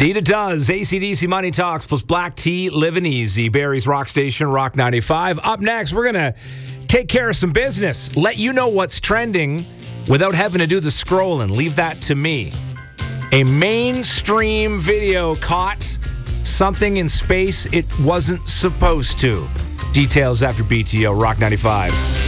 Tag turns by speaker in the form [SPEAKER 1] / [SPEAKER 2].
[SPEAKER 1] Indeed it does. AC/DC Money Talks plus Black Tea, living easy. Barrie's Rock Station, Rock 95. Up next, we're going to take care of some business. Let you know what's trending without having to do the scrolling. Leave that to me. A mainstream video caught something in space it wasn't supposed to. Details after BTO, Rock 95.